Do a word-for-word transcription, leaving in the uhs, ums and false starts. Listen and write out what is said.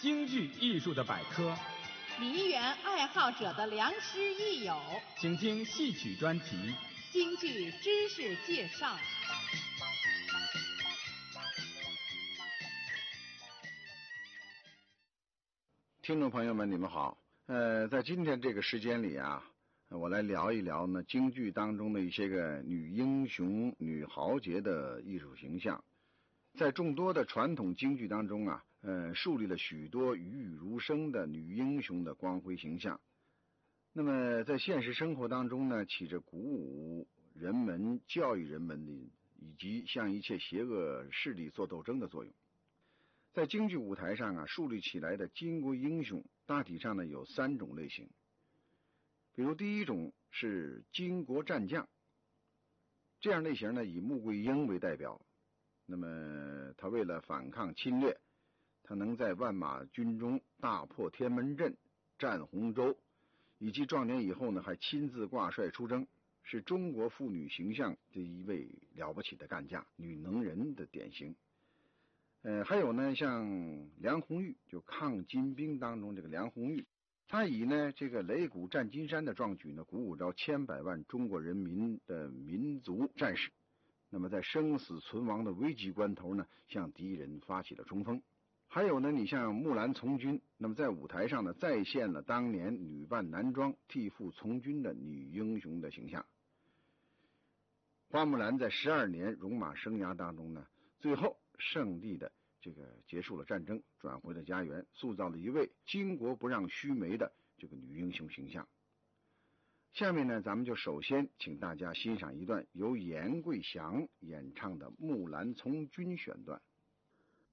京剧艺术的百科， 梨园爱好者的良师益友， 请听戏曲专题， 京剧知识介绍。 听众朋友们，你们好。呃，在今天这个时间里啊，我来聊一聊呢京剧当中的一些个女英雄、女豪杰的艺术形象。在众多的传统京剧当中啊，呃，树立了许多栩栩如生的女英雄的光辉形象。那么在现实生活当中呢，起着鼓舞人们、教育人们的，以及向一切邪恶势力做斗争的作用。在京剧舞台上啊，树立起来的巾帼英雄大体上呢有三种类型。比如第一种是巾帼战将，这样类型呢以穆桂英为代表。那么他为了反抗侵略，他能在万马军中大破天门阵、战洪州，以及壮年以后呢还亲自挂帅出征，是中国妇女形象的一位了不起的干将、女能人的典型。呃，还有呢，像梁红玉，就抗金兵当中这个梁红玉，他以呢这个擂鼓战金山的壮举呢，鼓舞着千百万中国人民的民族战士。那么在生死存亡的危急关头呢，向敌人发起了冲锋。还有呢，你像木兰从军，那么在舞台上呢，再现了当年女扮男装替父从军的女英雄的形象。花木兰在十二年戎马生涯当中呢，最后胜利的这个结束了战争，转回了家园，塑造了一位巾帼不让须眉的这个女英雄形象。下面呢，咱们就首先请大家欣赏一段由严贵祥演唱的《木兰从军》选段。